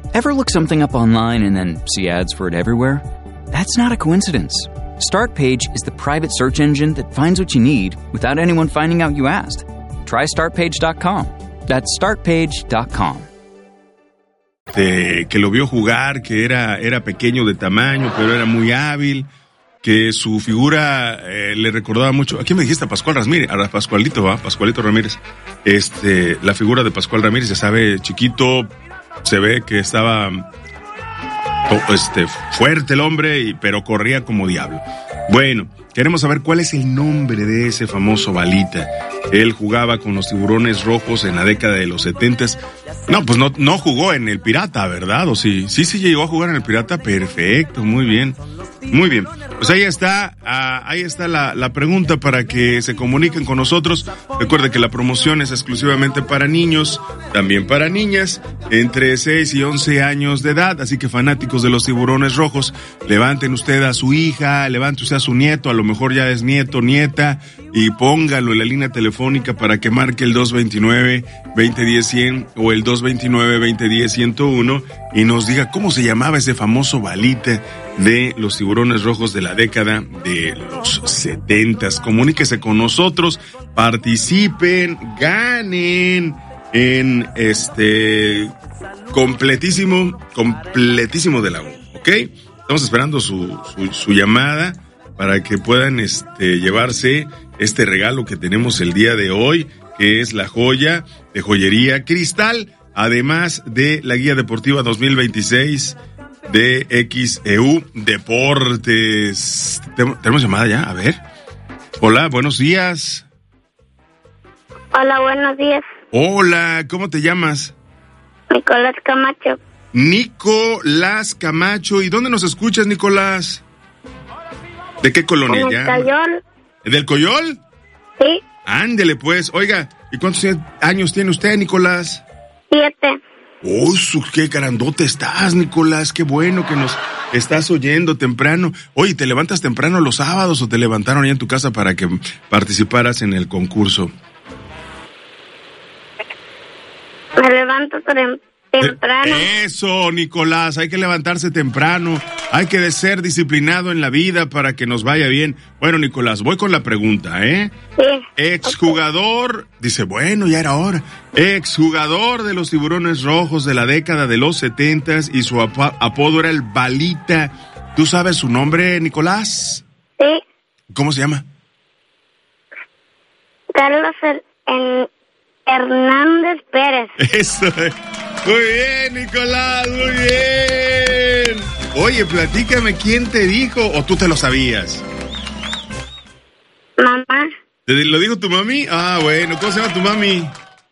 Ever look something up online and then see ads for it everywhere? That's not a coincidence. Startpage is the private search engine that finds what you need without anyone finding out you asked. Try startpage.com. That's startpage.com. Que lo vio jugar, que era pequeño de tamaño, pero era muy hábil, que su figura le recordaba mucho. ¿A quién me dijiste? A Pascual Ramírez, a Pascualito, ¿va? Pascualito Ramírez. La figura de Pascual Ramírez, ya sabe, chiquito, se ve que estaba fuerte el hombre, pero corría como diablo. Bueno, queremos saber cuál es el nombre de ese famoso Balita. Él jugaba con los Tiburones Rojos en la década de los 70s. No, pues no jugó en el Pirata, ¿verdad? ¿O sí? Sí llegó a jugar en el Pirata. Perfecto, muy bien. Muy bien. Pues ahí está la pregunta para que se comuniquen con nosotros. Recuerde que la promoción es exclusivamente para niños, también para niñas, entre 6 y 11 años de edad. Así que fanáticos de los Tiburones Rojos, levanten usted a su hija, levante usted a su nieto, a lo mejor ya es nieto, nieta, y póngalo en la línea telefónica para que marque el 229-2010-100 o el 229-2010-101 y nos diga cómo se llamaba ese famoso Balita de los Tiburones Rojos de la década de los 70s. Comuníquese con nosotros, participen, ganen en completísimo de la U, ¿ok? Estamos esperando su llamada para que puedan llevarse este regalo que tenemos el día de hoy, que es la joya de Joyería Cristal, además de la guía deportiva 2026 de XEU Deportes. ¿Tenemos llamada ya? A ver. Hola, buenos días. Hola, buenos días. Hola, ¿cómo te llamas? Nicolás Camacho. Nicolás Camacho. ¿Y dónde nos escuchas, Nicolás? ¿De qué colonia? En el Coyol. ¿Del Coyol? Sí. Ándele, pues. Oiga, ¿y cuántos años tiene usted, Nicolás? 7. ¡Qué grandote estás, Nicolás! ¡Qué bueno que nos estás oyendo temprano! Oye, ¿te levantas temprano los sábados o te levantaron ya en tu casa para que participaras en el concurso? Me levanto temprano. Eso, Nicolás, hay que levantarse temprano, hay que ser disciplinado en la vida para que nos vaya bien. Bueno, Nicolás, voy con la pregunta, ¿eh? Sí. Exjugador, dice, bueno, ya era hora. Exjugador de los Tiburones Rojos de la década de los 70s y su apodo era el Balita. ¿Tú sabes su nombre, Nicolás? Sí. ¿Cómo se llama? Carlos Hernández Pérez. Eso. Muy bien, Nicolás, muy bien. Oye, platícame, ¿quién te dijo o tú te lo sabías? Mamá. ¿Lo dijo tu mami? Ah, bueno, ¿cómo se llama tu mami?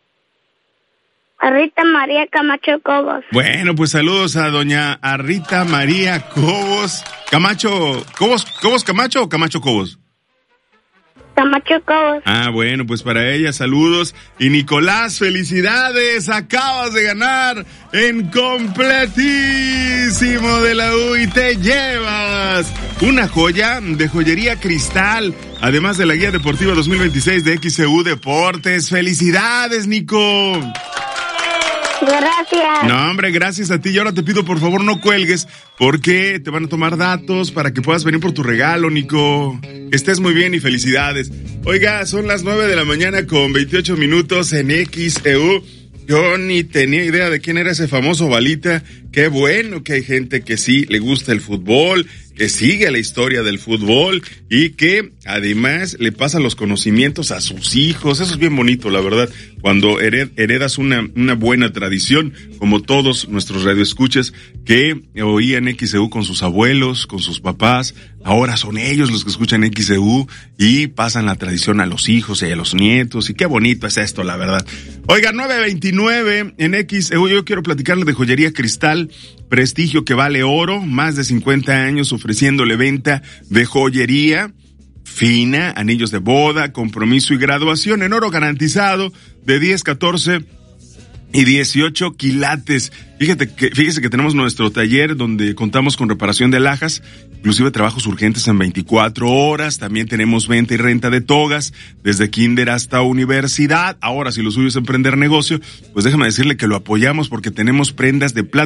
Rita María Camacho Cobos. Bueno, pues saludos a doña Rita María Cobos. Camacho, ¿Cobos Camacho o Camacho Cobos? Camacho Cobos. Ah, bueno, pues para ella saludos. Y Nicolás, felicidades, acabas de ganar en completísimo de la U y te llevas una joya de Joyería Cristal, además de la guía deportiva 2026 de XEU Deportes. ¡Felicidades, Nico! Gracias. No, hombre, gracias a ti. Y ahora te pido, por favor, no cuelgues, porque te van a tomar datos para que puedas venir por tu regalo, Nico. Que estés muy bien y felicidades. Oiga, son las 9 de la mañana con 28 minutos en XEU. Yo ni tenía idea de quién era ese famoso Balita. Qué bueno que hay gente que sí le gusta el fútbol, que sigue la historia del fútbol y que además le pasa los conocimientos a sus hijos. Eso es bien bonito, la verdad, cuando heredas una buena tradición, como todos nuestros radioescuchas que oían XEU con sus abuelos, con sus papás. Ahora son ellos los que escuchan XEU y pasan la tradición a los hijos y a los nietos. Y qué bonito es esto, la verdad. Oiga, 9:29 en XEU. Yo quiero platicarle de Joyería Cristal, prestigio que vale oro, más de 50 años ofreciéndole venta de joyería fina, anillos de boda, compromiso y graduación en oro garantizado de 10, 14 y 18 quilates. Fíjese que tenemos nuestro taller donde contamos con reparación de alhajas, inclusive trabajos urgentes en 24 horas. También tenemos venta y renta de togas, desde kinder hasta universidad. Ahora, si lo suyo es emprender negocio, pues déjame decirle que lo apoyamos porque tenemos prendas de plata